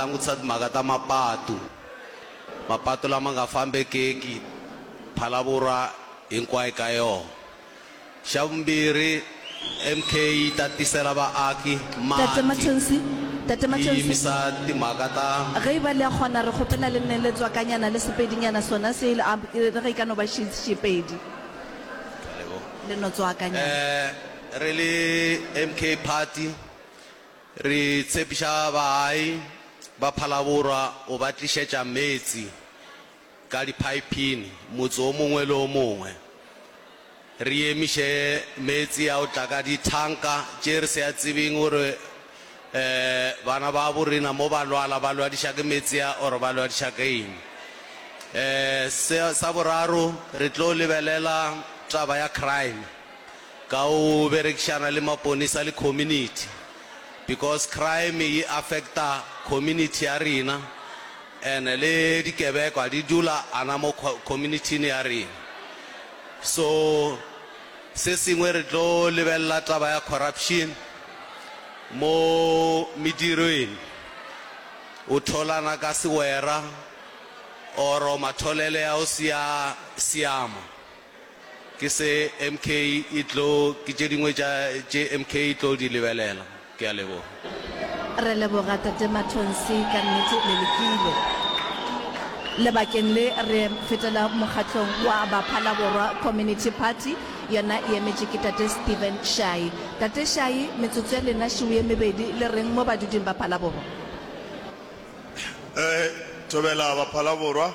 langutisa timhaka ta mapatu lama nga fambekeki Phalaborwa hinkwayo ka yona. Xa vumbirhi MK ta tisela vaaki Tate Mathonsi yimisa timhaka ta ge ba le khona re khopela le nne le tswakanyana le sepedinyana sona se re ka no ba shipedi le no tswakanyana re le MK party re tshepisha bahai ba Phalaborwa o ba tlisetsa metsi ka di-piping motse o mongwe le o mongwe re emise metsi a o tla ka dithanka tše re se a tsebeng gore bana ba borena mo ba lwadiša ke metsi a or ba lwadiša ke eng sa boraro re tlo lebelela taba ya crime ka o berekišana le maponisa le community because crime e affecta community ya rena and le dikebekwa di dula ana mo community ya rena. So se sengwe re tlo lebelela taba ya corruption mo medirweni o tholana ka sewera oro matholele ya o siama ke se MK itlo ke tše dingwe tša MK itlo di lebelela ke a leboga. Re leboga Tate Mathonsi ka nnete le lekile lebakeng le re fetela mokgatlong wa ba Phalaborwa Community Party yona e emetše ke Tate Stephen Shai. Tate Shai metsotso ya lena šiu ye mebedi le reng mo baduding ba Phalaborwa. Tobela ba Phalaborwa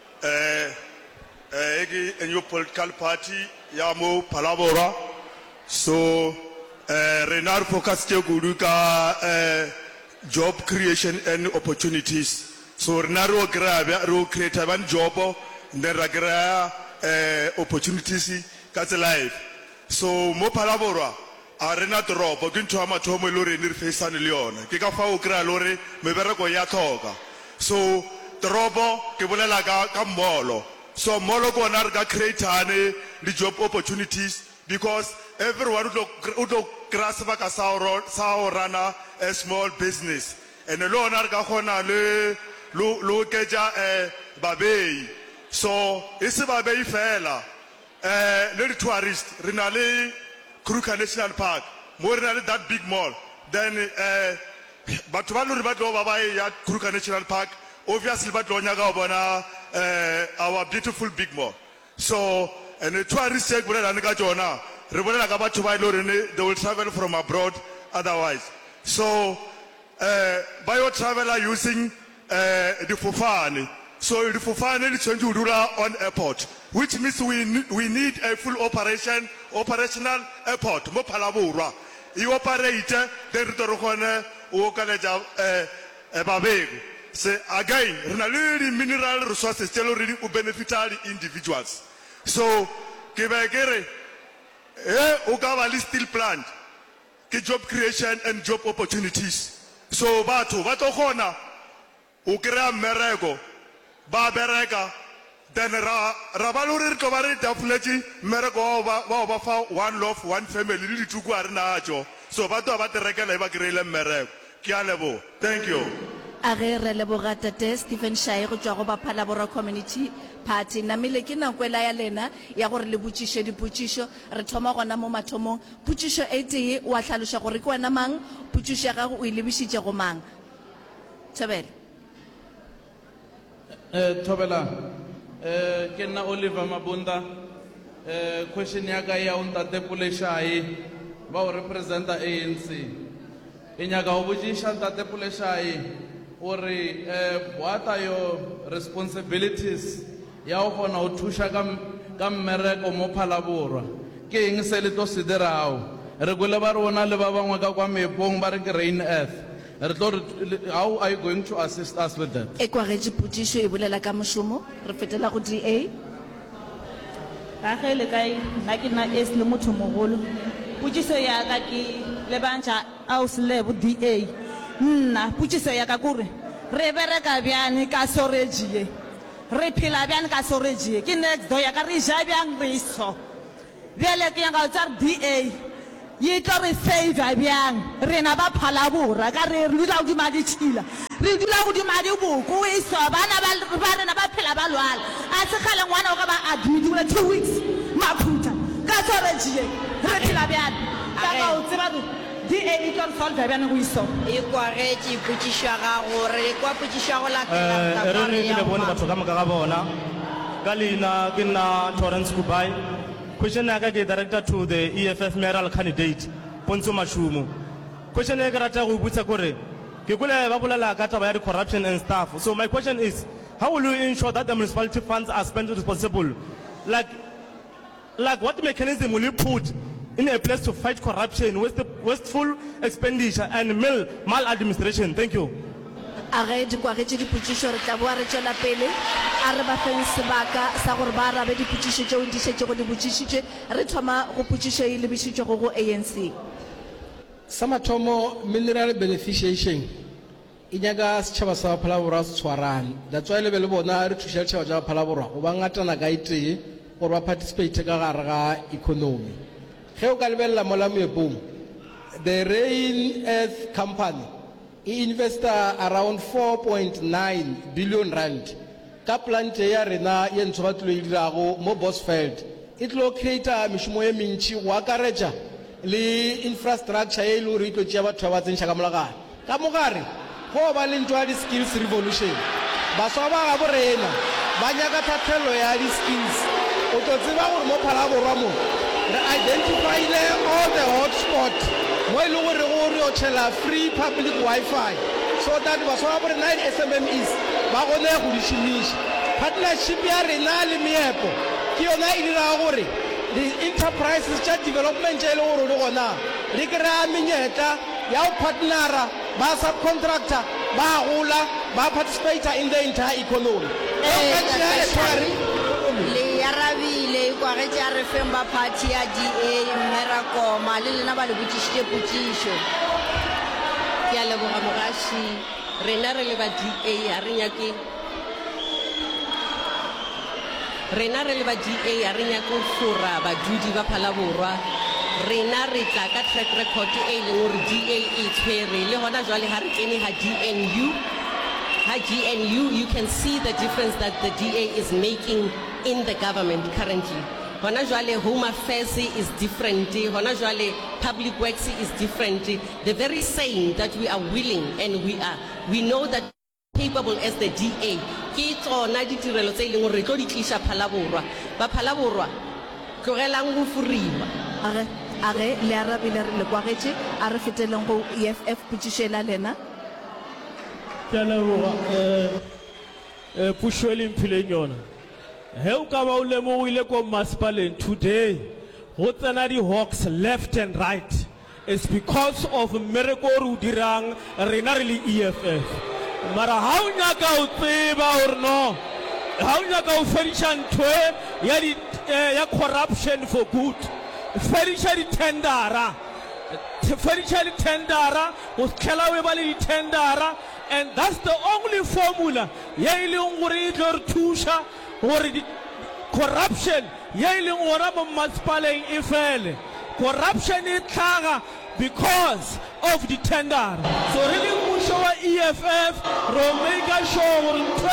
a new political party ya mo Phalaborwa so renar focus ke kudu ka job creation and opportunities so renar ro create one job then ra krea opportunities ka life so mo Phalaborwa a rena toropo ke ntho ya mathomo le re ne re faceane le yona ke ka fa o krea lore mebereko ya tlhoka so toropo ke bolela ka molo so molo ko na re ka createane the job opportunities because everyone would grasp back a sao rana a small business and the loan are gonna lo keja babei so isi babei fela little tourist rinale Kruger National Park more than that big mall then but valu ribato babai ya Kruger National Park obviously but lonyaga bona our beautiful big mall so and the tourist check bona ka jona re bona ka batho ba ile rene they will travel from abroad otherwise so bio traveler using the Fofane so the Fofane is going to dura on airport which means we need a full operational airport mo Phalaborwa e operate then re tlo gone o ka leja babego say again rena le mineral resources tell already o beneficial individuals so ke ba kere steel plant ke job creation and job opportunities so batho ba tlo gona o krea mmereko ba bereka then ra ba lori re tlo ba re dafuletse mmereko ba fa one love one family le dituku a re najo so batho ba terekela e ba kreile mmereko ke a lebo thank you a ge re leboga Tate Stephen Shai go tswa go ba Phalaborwa Community Party namile ke nakwela ya lena ya gore le botšiše dipotšišo re thoma gona mo mathomong potšišo e tee wa hlaloša gore ke wena mang potšišo ya gago o e lebišitše go mang Thobela Thobela ke nna Oliver Mabunda question ya ka ya Ntate Pule Shai ba o representa ANC e nyaka go botšiša Ntate Pule Shai ore what are your responsibilities ya go gona o thuša ka mmereko mo Phalaborwa ke eng se le to se dirao re kwele ba rona le ba bangwe ka kwa mepong ba re ke Rain Earth re tlo how are you going to assist us with that e kwa ge dipotšišo e bolela ka mošomo re fetela go DA ka ge le kae nna ke nna es le motho mogolo potšišo ya ka ke le bantšha aus le bo DA nna potšišo ya ka kore re bereka bjane ka storage re phela bjane ka storage ke next door ya ka re ja bjang re iso bjale ke yang ka tsa DA ye tlo re favor bjang rena ba Phalaborwa ka re dula godima ditšhila re dula godima diboko e so bana ba rena ba phela ba lwala a se kgale ngwana o ka ba admitile 2 weeks maphuta ka tsoretšie re phela bjang ka ga o tseba re DA e tlo re solve bjang go iso e kwagetše potšišo ya gago re kwa potšišo ya go re le bone batho ka moka ga bona ka leina ke nna Torrance Kubai. Question ya ka ke director to the EFF mayoral candidate Pontsho Mashumo. Question ya ka rata go botsa gore ke kole ba bolela ka taba ya di corruption and stuff. So my question is, how will you ensure that the municipality funds are spent responsible? Like what mechanism will you put in a place to fight corruption, wasteful expenditure and maladministration? Thank you. a ge dikwagetše dipotšišo re tla boa re tšwela pele a re ba feng sebaka sa gore ba arabe dipotšišo tšeo di šetše go di botšišitše re thoma go potšišo e lebišitšego go ANC. Sa mathomo mineral beneficiation e nyaka setšhaba sa Phalaborwa se tshwarane that's why le be le bona re thuša setšhaba tša Phalaborwa go ba ngatana ka itee gore ba participate ka gare ga economy. Ge o ka lebelela mola moepong the Rain Earth Company investor around 4.9 billion rand ka plante ya rena ye ntho ba tlo e dirago mo Bosveld it lo create mešomo ye mentši go akaretša le infrastructure ye ile re tlo tšea batho ba tsentšha ka molagane ka mogare go ba le ntho ya di-skills revolution baswa ba ga borena ba nyaka thathelelo ya di-skills o tlo tseba gore mo Phalaborwa mo re identifyile all the hotspot mo e le gore gore o tšhela free public Wi-Fi so that baswa ba borena di SMMEs ba gone go di šomiša partnership ya rena le meepo ke yona e dira gore di-enterprises tša development tša e le gore le gona re kry-a menyetla ya go partnera ba subcontractor ba gola ba participator in the entire economy. le arabile e kwagetše a re feng ba party ya DA Mmerakoma le lena ba le botšišitše potšišo ke a leboga mogaši rena re le ba DA a re nyake rena re le ba DA a re nyake go fora badudi ba Phalaborwa rena re tla ka track record e leng gore DA e tshwere le gona jwale ga re kene ga GNU you can see the difference that the DA is making in the government currently. Hona jwale Home Affairs is different, hona jwale Public Works is different. The very saying that we are willing and we know that capable as the DA ke tsona ditirelo tse ileng re tlo di tlisha Phalaborwa ba Phalaborwa tlogelang go furiwa a ge le arabile le kwagetše a re feteleng go EFF potšišela lena ke a leboga pušo e le mphileng yona he o ka ba o lemogile ko masepaleng today go tsena di-hawks left and right it's because of mmereko o re o dirang rena re le EFF mara ha o nyaka o tseba gore no ha o nyaka o fediša ntho ya corruption for good fediša ditendara go tlhela o ba le ditendara and that's the only formula ye e leng gore e tlo re thuša gore corruption ye e leng gona mo masepaleng e fele corruption e tlhaga because of the tender so re le mmušo wa EFF ro make sure gore ntho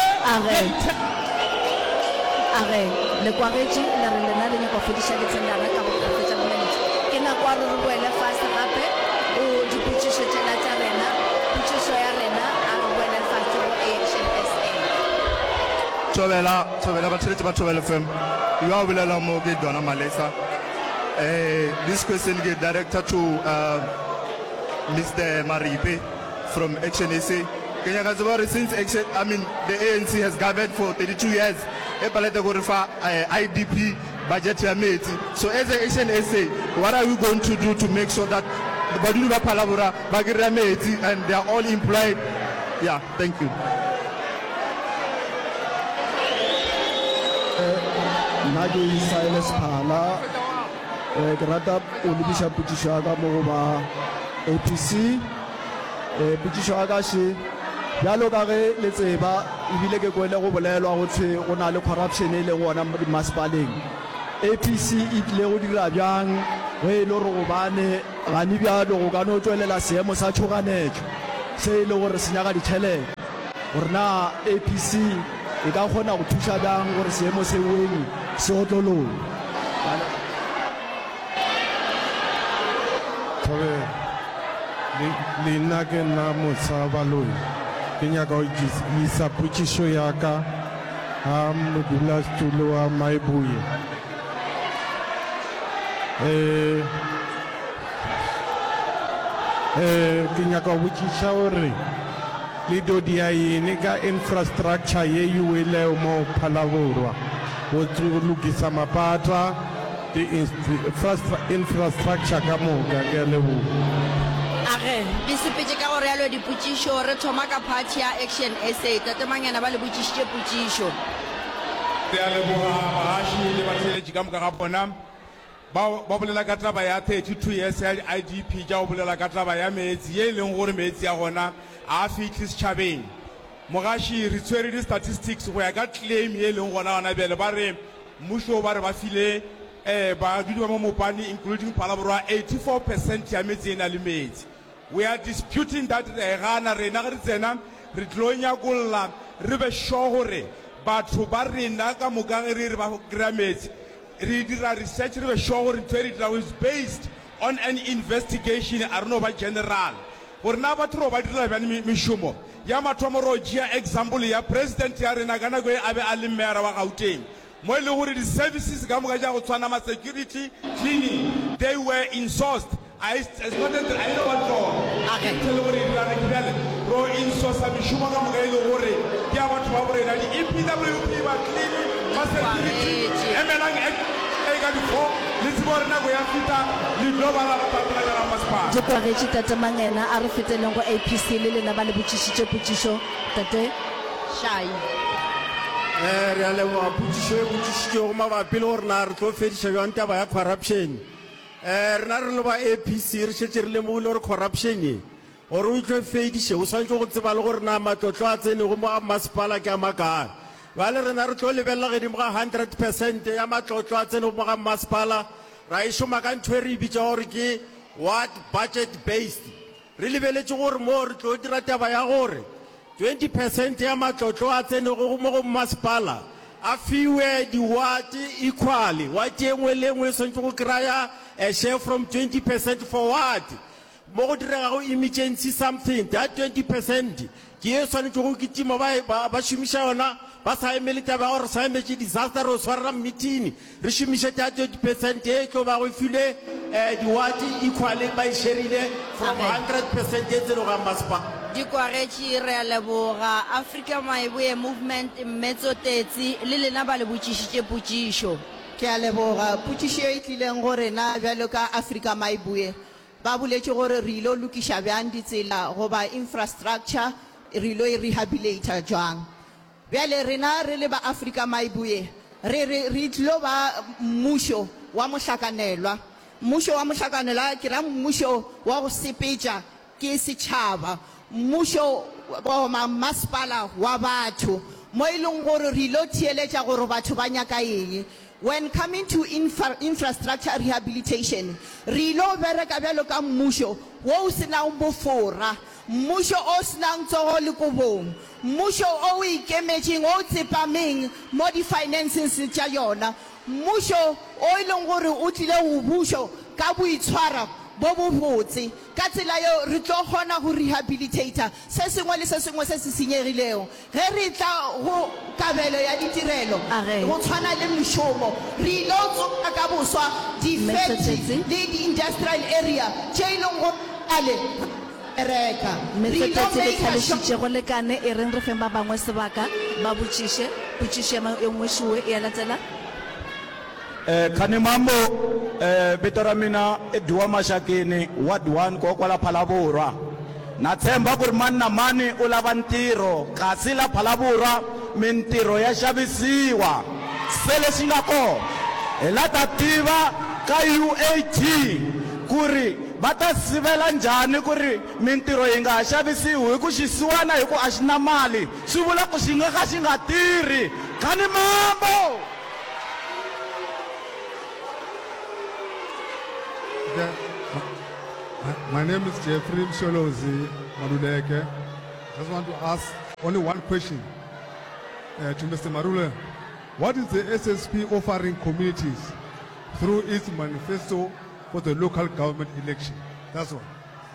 age le kwagetše le re lena le nyaka go fediša ditendara ka go fetša bomenetše ke nako a re re boele fase gape o dipotšišo tšela tša rena potšišo ya rena a re boele fase go Action SA Thobela batheletši ba Thobela FM yo a bolela mo ke Dona Malesa. This question get directed to Mr. Maripe from Action SA. Since the ANC has governed for 32 years, IDP budget. So as an Action SA, what are we going to do to make sure that the Baduluba Phalaborwa, Bagirame, and they are all employed? Yeah, thank you. Nagi Silas Phala, Grata Ulibisha Putishaga Moba, APC, Putishaga. Dialogare le tseba ibile ke kwele go bolelwa go tshwe gona le corruption e le gona masepaleng APC e tle go dira bjang we lo re gobane gane bjalo go ka no tswelela seemo sa tšhoganetšo se e le gore se nyaka ditšhelete gore na APC e ka kgona go thuša bjang gore seemo se weng se otlologe. Lena ke nna Motsa Baloi ke nyaka go isa potšišo ya ka ga modulasetulo wa Maibuye. Ke nyaka go botšiša gore le dodia ene ka infrastructure ye e weleo mo Phalaborwa go lokisa mapata di infrastructure ka moka. Ke a leboga. Age di sepetse ka gore yalo dipotšišo re thoma ka party ya Action SA tatemanyana ba le botšišitše potšišo. Re a leboga baaši le batheletši ka moka ga bona ba bolela ka taba ya 32 years ya IDP ja go bolela ka taba ya meetse ye e leng gore meetse ya gona a fitlhe setšhabeng. Mogaši re tshwere di-statistics go ya ka claim ye e leng gona gona bjale ba re mmušo ba re ba file badudi ba mo Mopani including Phalaborwa 84% ya meetse e na le meetse. We are disputing that gana rena ge re tsena re tlo nyakolla re be sure gore batho ba rena ka moka ge re ba kry-a meetse re dira research re be sure gore ntho e re dira is based on an investigation a re no ba general gore na batho ro ba dira bjane mešomo ya mathomo ro tšea example ya president ya rena ka nako e a be a le mmera wa Gauteng mo e le gore di-services ka moka ja go tshwana ma-security cleaning they were insourced. I know what ro insource mishumo ka moka e le gore ke a batho ba borena di EPWP ba cleaning ba security emelang e ka di-4 le tsebo re nako ya fita le global ba patela ka la masepala. Dikwagetši tate Mangena a re feteleng go APC le lena ba le botšišitše potšišo tate Shai. Re a leboga potšišo e botšišitšego mabapi le gore na re tlo fediša bjang taba ya corruption. Rena re le ba APC re šetse re lemogile gore corruption e gore o tlo fediše o swantse go tseba le gore na matlotlo a tsenego mo ga masepala ke a makae bale rena re tlo lebelela gedimo ga 100% ya matlotlo a tsenego mo ga masepala ra e šoma ka ntho e re e bitša gore ke what budget based re lebeletše gore mo re tlo dira taba ya gore 20% ya matlotlo a tsenego mo go masepala a fiwe diwati equally wati engwe le engwe swantse go kry-a a share from 20% for what mo go direga go emergency something that 20% ke e swanetse go kitima ba šomiša yona ba sa emele taba gore sa emetse disaster ro swarela meeting re šomiše ta 20% e tlo ba go file diwati equally ba e sharile from 100% e tseno ga masepala. Dikwagetši re a leboga Africa Maibuye movement Metsotetsi le lena ba le botšišitše potšišo. Ke a leboga potšišo e tlileng gore na bjalo ka Africa Maibuye ba boletše gore re ilo lokiša bjang ditsela goba infrastructure re ilo e rehabilita jwang. Bjale rena re le ba Africa Maibuye re tlo ba mmušo wa mohlakanelwa. Mmušo wa mohlakanelwa ke ra mmušo wa go sepetša ke setšhaba mmušo wa masepala wa batho mo e leng gore re ilo theeletša gore batho ba nyaka eng. When coming to infrastructure rehabilitation re ilo bereka bjalo ka mmušo wo o senang bofora mmušo o senang tsogo le kobong mmušo o ikemetšeng o tsepameng mo di-finances tša yona mmušo o e leng gore o tlile go bušo ka boitshwara bo bobotse ka tsela yo re tlo kgona go rehabilitate se sengwe le se sengwe se se senyegilego ge re tla go kabelo ya ditirelo go tshwana le mešomo re ilo tsoka ka boswa di-factory le di-industrial area tše e leng go ale ereka metsotetsi le tlhalošitše go lekane e reng re feng ba bangwe sebaka ba botšiše potšišo e nngwe šoe e a latela. Khani mambo vito ra mina Ediwa Mashakini ward 1 ko kwala Phalaborwa na tshemba ku ri mani na mani u lava ntirho kasi la Phalaborwa mintirho ya xavisiwa se lexi nga kona hi la ta tiva ka UAT ku ri va ta sivela njhani ku ri mintirho yi nga ha xavisiwi hi ku xisiwana hi ku a xi na mali swi vula ku xi nga ka xi nga tirhi. Khani mambo Okay. My name is Jeffrey Msholozi Maruleke. I just want to ask only one question to Mr. Marule. What is the SSP offering communities through its manifesto for the local government election? That's all.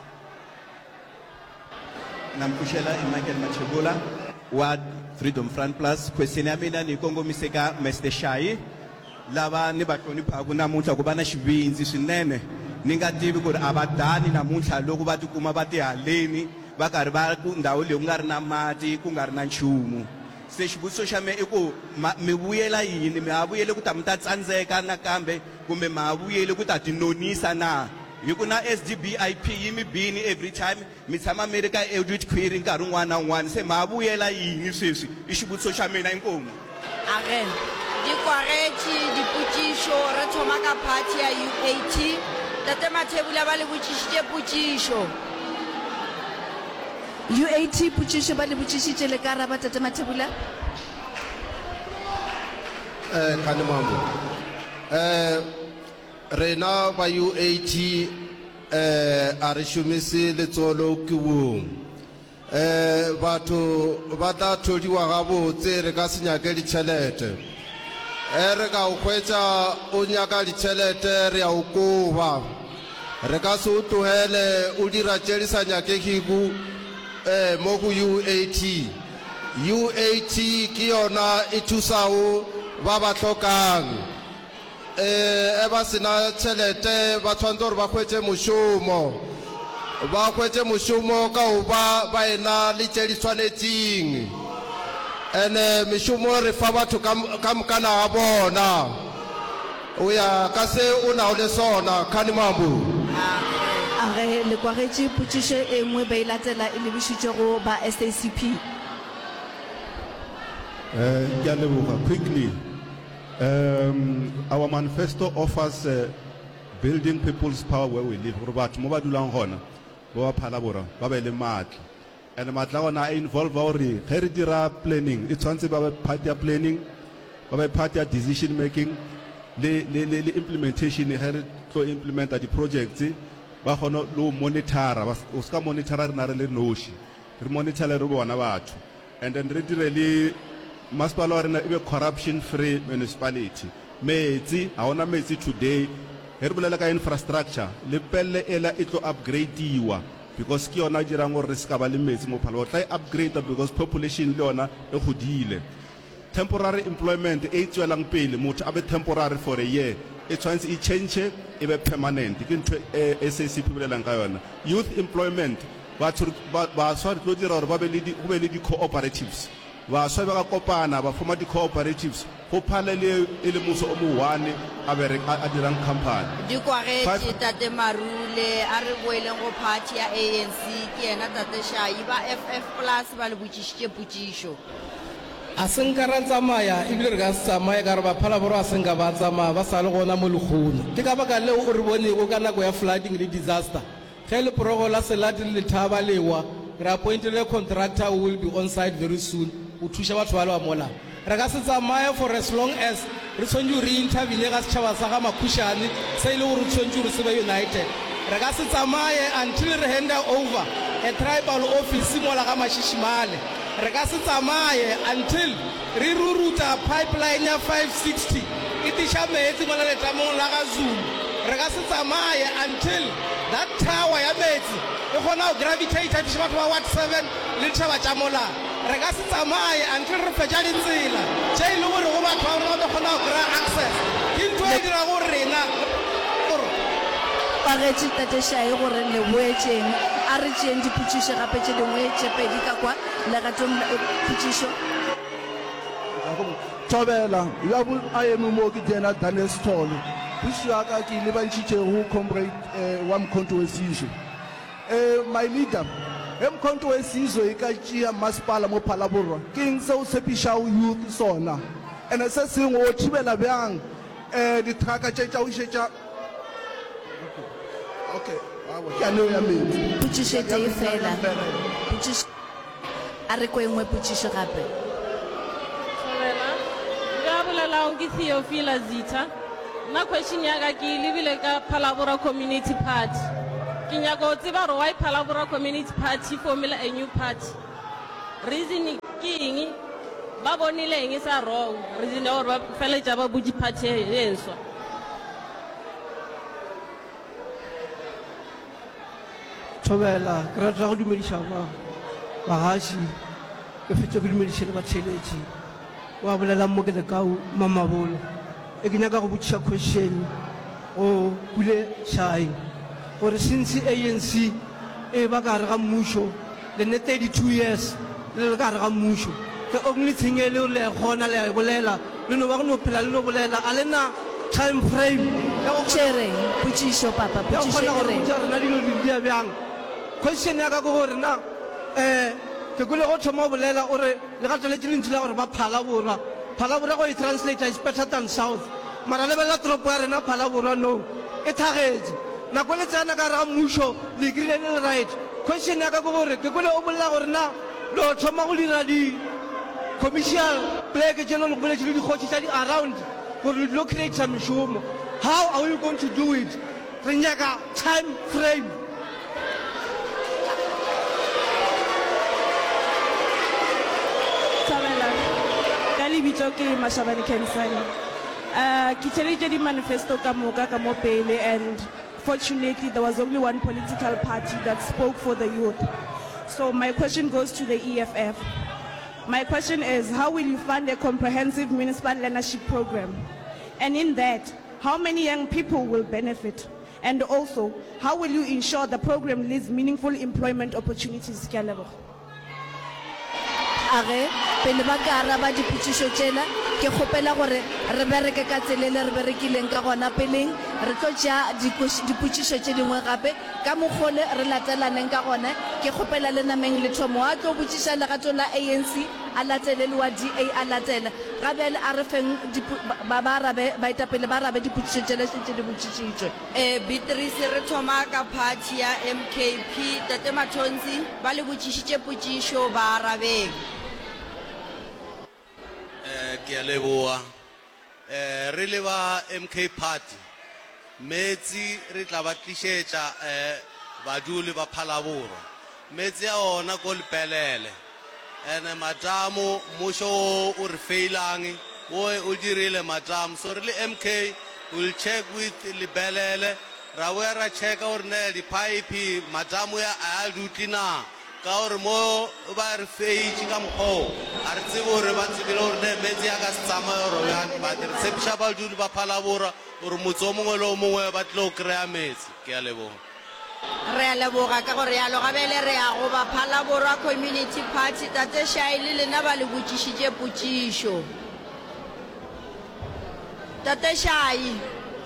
Nampushela Michael Machegula, Ward Freedom Front Plus. Question ya mina ni Kongo Miseka Mr. Shai. Lava ni batoni phaku namuntlha ku va na xivindzi swinene ni nga tivi ku ri a va dani namuntlha loko va tikuma va tihaleni va karhi va ku ndhawu leyi ku nga ri na mati ku nga ri na nchumu. Se xivutiso xa me i ku mi vuyela yini, mi ha vuyele ku ta mi ta tsandzeka nakambe kumbe mi ha vuyele ku ta tinonisa na hi ku na SDBIP yi mi bini every time mi tshama mi ri ka audit query nkarhi wun'wana na wun'wana, se mi ha vuyela yini sweswi i xivutiso xa mina inkomu. Agen dikwaretši dipotšišo re thoma ka party ya UAT tate Mathebula ba le botšišitše potšišo. UAT potšišo ba le botšišitše le ka araba tate Mathebula. Kane mambo rena ba UAT a re šomise letsolo ke bong batho ba tla thodiwa gabotse re ka se nyake ditšhelete re ka o hwetša o nyaka ditšhelete re a o koba re ka se o tlogele o dira tše di sa nyakegego mo go UAT. UAT ke yona e thusago ba ba hlokang ba sena tšhelete ba tshwanetse gore ba hwetše mošomo, ba hwetše mošomo ka go ba ena le tše di tshwanetseng ene mešomo re fa batho ka mokana ga bona o ya ka se o nao le sona. Kane mambo a re le kwagetše potšišo e nngwe ba e latela e lebišitše go ba SACP. Ke a leboga. Quickly, our manifesto offers building people's power where we live. Gore batho mo ba dulang gona ba ba phalabora ba be le matla and matla gona a involve gore ge re dira planning e tshwanetse ba be part ya planning, ba be part ya decision making le implementation. Ge re tlo implementa di-projects ba kgona le monitora, o ska monitora re na re le noši re monitora re bona batho and then re dire le masepala wa rena e be corruption free municipality. Metsi ha ona metsi today, he re bolela ka infrastructure le pelle ela e tlo upgradeiwa because ke yona dirang gore re ska ba le metsi mo phalo tla upgrade because population le yona e godile. Temporary employment e tswelang pele motho a be temporary for a year e tshwanetse e change e be permanent ke ntho SACP bolelang ka yona. Youth employment batho ba swa re tlo dira gore ba be le di cooperatives, ba swa ba ka kopana ba forma di cooperatives go phalele e le muso o mo one a dirang company. Dikwagetše tate Marule a re boeleng go party ya ANC ke yena tate Shai ba FF plus ba le botšišitše potšišo. A senka ra tsamaya ebile re ka se tsamaye ka re baphalaboro a senka ba tsamaya ba sa le gona mo lekgono. Ke ka baka leo o re bonego ka nako ya flooding le disaster ge le porogo la selati le lethaba lewa re appointile contractor who will be on site very soon o thuša batho ba le ba mola. Re ka se tsamaye for as long as re tshwanetse re intervene ka setšhaba sa ga Makhušane se ile gore tshwanetse re se be united. Re ka se tsamaye until re hand over a tribal office mola ga Mashishimane. Re ka se tsamaye until re ruruta pipeline ya 560 e tiša metsi mola letamong la ga Zulu. Re ka se tsamaye until that tower ya metsi e kgona go gravitate a tiša batho ba Ward 7 le ditšhaba tša mola. Re ka se tsamaye until re fetša ditsela tše e le gore go batho ba rona ba kgona go kry-a access ke ntho e dira gore rena Kwagetše tate Shai gore le boetšeng a re tšeeng dipotšišo gape tše dingwe tše pedi ka kwa legatong potšišo. Thobela ya bo a eme mo ke jena Daniel Stolo puso ya ka ke le bantšitše go comrade wa Mkhonto Wesizwe. My leader Mkhonto Wesizwe e ka tšea masepala mo Phalaborwa ke eng se o tshepišago youth sona ene se sengwe o thibela bjang ditraka tše tša o išetša ke a neo ya metsi potšišo e tee fela a re ko engwe potšišo gape. Nka bolela ke Theophila Zita na question ya ka ke lebile ka Phalaborwa Community Party. Ke nyaka go tseba gore why Phalaborwa Community Party formula a new party. Reason ke eng? Ba bonile eng sa wrong? Reason ya gore ba feletsa ba butse party e nswa. Thobela ke rata go dumedisa bagaši ke fetsa ke dumediše le batheletši wa bolela mo ke lekau Mamabolo e ke nyaka go botšiša question go Pule Shai gore since ANC e ba ka gare ga mmušo le ne 32 years le le ka gare ga mmušo the only thing e le le kgona le bolela le no ba go no phela le no bolela a le na time frame ya go Chere potšišo papa ya go kgona gore potšišo botša rena dilo di dia bjang question ya ka ke gore na ke kole go thoma go bolela ore legato le tse lentši la gore ba Phalaborwa go e translate is better than south mara lebelela toropo ya rena Phalaborwa no e thagetse nako le tsena ka gare ga mmušo le krile le le right question ya ka ke gore ke kole o bolela gore na lo thoma go dira di-commercial pleke tse le le boletše le dikgotši tša di-around gore le dilo creata mešomo how are you going to do it re nyaka time frame Bitso ke Mashabane Kensani. Ke tšhelete di manifesto ka moka ka mo pele, and fortunately there was only one political party that spoke for the youth. So my question goes to the EFF. My question is, how will you fund a comprehensive municipal learnership program? And in that, how many young people will benefit? And also, how will you ensure the program leads meaningful employment opportunities? Ke a leboga. Are pele ba ka araba dipotšišo tšela ke kgopela gore re bereke ka tselele re berekileng ka gona peleng re tlo tšea dipotšišo tše dingwe gape ka mokgole re latelaneng ka gona ke kgopela le nameng le thomo a tlo botšiša legato la ANC a latele le wa DA a latela gabe a re feng baetapele ba arabe dipotšišo tšela tše di botšišitšwe Beatrice re thoma ka party ya MKP Tate Mathonsi ba le botšišitše potšišo ba arabeng ke a leboa re le ba MK Party metsi re tla ba tlišetša baduli ba Phalaborwa metsi a ona ko lepelele ene matamo mmušo o re feilang o dirile matamo so re le MK will check with lebelele ra boya ra checka gore ne di-pipe matamo ya a dutli na ka gore mo ba re feitše ka mokgwa a re tsebe gore ba tsebile gore ne metsi ya ka se tsamaye gore but re tshepiša badudi ba Phalaborwa gore motse o mongwe le o mongwe ba tlile go kry-a metsi ke a leboga re a leboga ka gore yalo gabele re ya go ba Phalaborwa Community Party Tate Shai le lena ba le botšišitše potšišo Tate Shai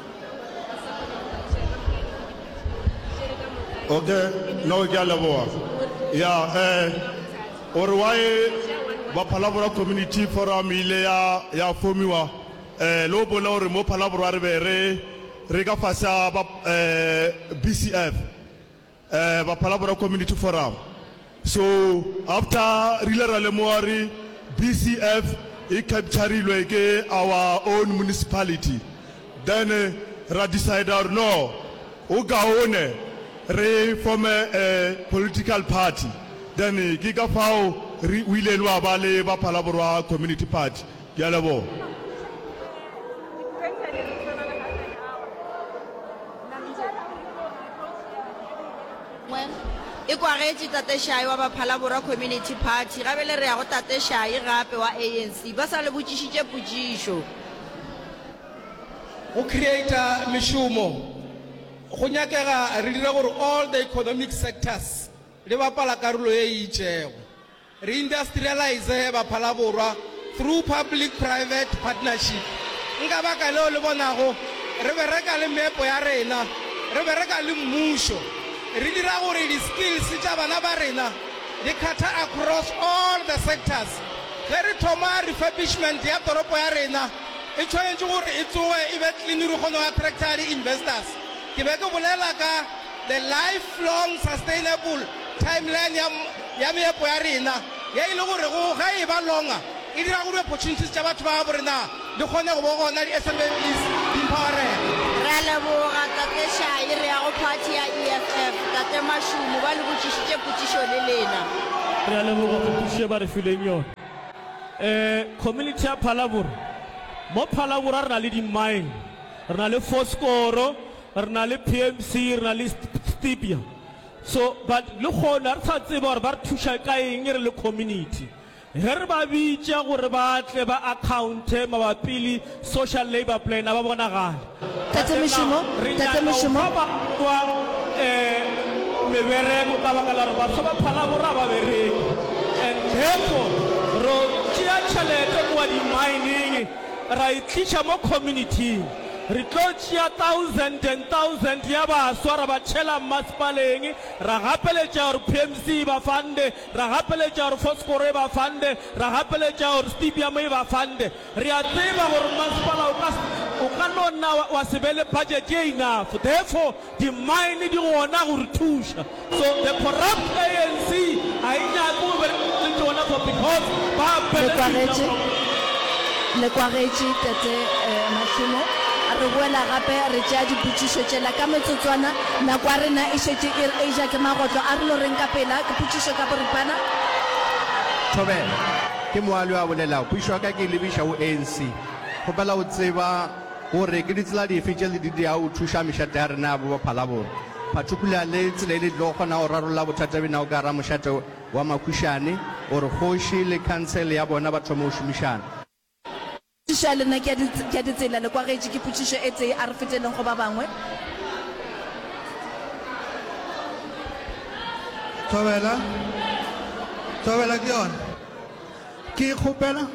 Okay, no ke a leboga ya ore why ba Phalaborwa Community Forum ile ya formiwa lo bola gore mo Phalaborwa re be re ka fasa ba BCF ba Phalaborwa Community Forum so after rile ra le moari BCF e captureilwe ke our own municipality then ra decide or no o gaone re form a political party then ke ka fao re wile lwa ba le ba Phalaborwa Community Party ke a leboga e kwagetše Tate Shai wa ba Phalaborwa Community Party gabele re ya go Tate Shai gape wa ANC ba sa le botšišitše potšišo go creata mešomo go nyakega re dira gore all the economic sectors le bapala karolo e itšego re industrialize ba Phalaborwa through public private partnership nka baka leo le bonago re bereka le meepo ya rena re bereka le mmušo re dira gore di-skills tša bana ba rena di cutter across all the sectors ge re thoma refurbishment ya toropo ya rena e tshwanetse gore e tsoge e be clean re kgone go attracta di-investors ke be ke bolela ka the lifelong sustainable timeline ya meepo ya rena ya ile gore ga e ba longa e dira gore opportunities tša batho ba borena di kgone go bo gona di-SMMEs di empowerega. Re a leboga Tate Shai, re ya go party ya EFF. Tate Mashumu ba le botšišitše potšišo le lena. Re a leboga go thuše ba re fileng yone. Community ya Phalaborwa, mo Phalaborwa re na le di-mine, re na le Foscoro, re na le PMC, re na le Stipia. So but le gona re sa tseba gore ba re thuša ka eng re le community. Ge re ba bitša gore ba tle ba account-e mabapi le social labor plan a ba bonagale. Tate Meshumo, Tate Meshumo. Mebereko ka baka la gore batho ba Phalaborwa ba bereke, and therefore ro tšea tšhelete mo wa di-mining ra e tliša mo community. Re tlo tšea 1,000 and 1,000 ya baswa ra ba tšhela masepaleng, ra gapeletša gore PMC ba fande, ra gapeletša gore Foscoro e ba fande, ra gapeletša gore Stadium e ba fande. Re a tseba gore masepala o ka nonna wa se be le budget ye enough, therefore di-mine di gona gore thuša. So the corrupt ANC a e nyake go bereka le tsona for because ba le kwagetše Tate Mashumo. Re boela gape re tšea dipotšišo tšela ka metsotswana nako a rena e šetše e ja ke magotlo a re lo reng ka pela ke potšišo ka boripana. Thobela ke moalo a bolelago pušo ka ke lebiša o ANC gopela o tseba gore ke ditsela dife tše le di dia o thuša mešate ya rena bo ba Phalaborwa particular le tsela e le tlo kgona go rarolla bothata bena o ka ra mošate wa makhušane gore kgoši le council ya bona ba thoma go šomišana. Potšišo le nna ke a ditsela le kwagetše ke potšišo e tsee a re feteleng go ba bangwe. Thobela ke yona ke kgopela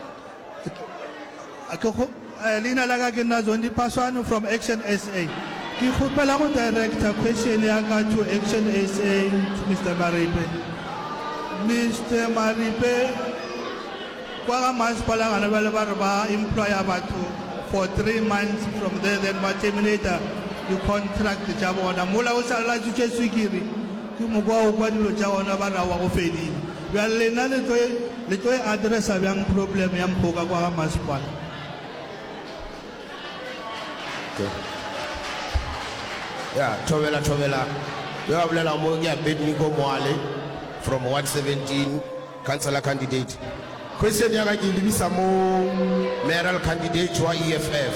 leina la ka ke nna Zondi Phaswane from Action SA. Ke kgopela go director question ya ka to Action SA to Mr. Maripe. Mr. Maripe kwa masipala ngana ba le ba re ba employer batho for 3 months, from there then ba terminate the contract tša bona mola o sa la tšwe swikiri ke mo kwa o kwa dilo tša bona ba ra wa go fedile ya lena le tlo addressa bjang problem ya mphoka kwa masipala. Yeah, Thobela yo a bolela mo ke Abednego Moale from Ward 17 councillor candidate. Question ya ka ke lebisa mo mayoral candidate wa EFF.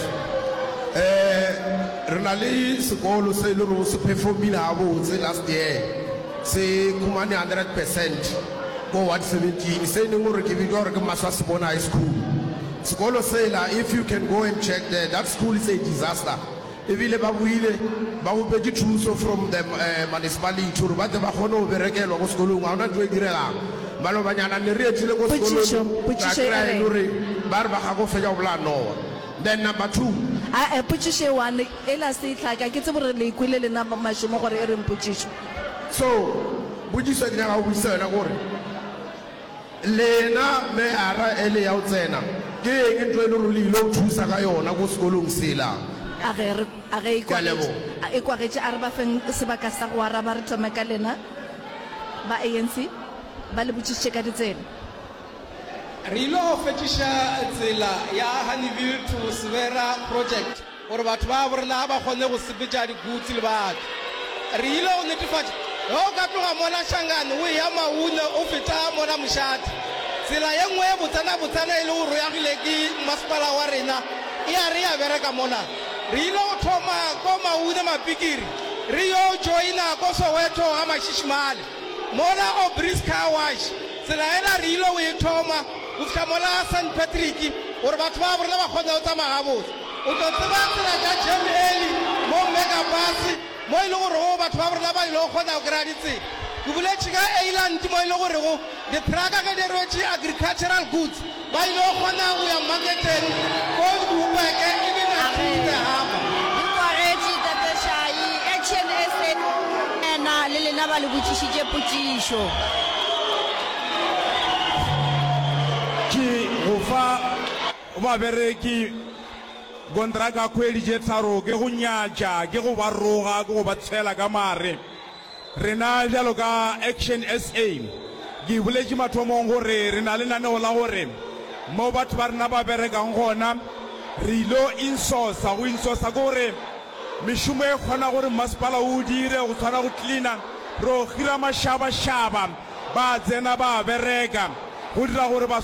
Re na le sekolo se le ro se performile a botse last year se kumane 100% go Ward 17 se ne gore ke bitwa gore ke Maswasibona High School. Sekolo se la, if you can go and check there, that school is a disaster. Ebile ba buile ba bopedi thuso from the municipality gore ba te ba kgone go berekelwa go sekolong ga ona ntho e diregang balo banyana ne re etsile go sekolong ba re ba ga go fetša go bola noa. Then number 2 potšišo one e la se tlhaka ke tse bore le ikwile le na Mashumo gore e reng potšišo. So botsiso ke nyaka go buisa yona gore lena me ara ele ya o tsena ke eng ntho e le gore le ile o thusa ka yona go sekolong sela. A ge e kwagetše a re ba feng sebaka sa go araba re thome ka lena ba ANC ba le botšišitše ka ditsela. Re ile go fetiša tsela ya Honeyville to Severa project gore batho ba borena ba kgone go sepetša digutsi le batho. Re ile go netefatša o ka tloga mona Shangane o ya Maune o feta mona Mošate tsela ye nngwe e botsana e le gore ya gile ke masepala wa rena e a re ya bereka mona. Re ile go thoma ko Maune Mapikiri re yo joina ko Soweto ga Mashishimane mona o Breeze Car Wash tsela ena re ile go e thoma go fitlha mola St Patrick gore batho ba borena ba kgone go tsamaya gabotse. O tlo tseba tsela ka Jam Alley mo Megabus mo e le gore go batho ba borena ba ile go kgona go kry-a ditsela. Ke boletše ka Island mo e le gore go di-trucka ke di rwetse agricultural goods ba ile go kgona go ya marketeng ko Joburg even a haba. Dikwagetše Tate Shai, Action SA ena le lena ba le botšišitše potšišo. Ke go fa babereki kontraka kgweditše tharo ke go nyatša ke go ba roga ke go ba tshela ka mare. Rena jalo ka Action SA ke boletše mathomong gore re na le naneo la gore mo batho ba rena ba berekang gona re ilo insourca go insourca gore mishumo e kgona gore masepala o dire go tshwana go cleana ro gira mashaba ba tsena ba bereka go dira gore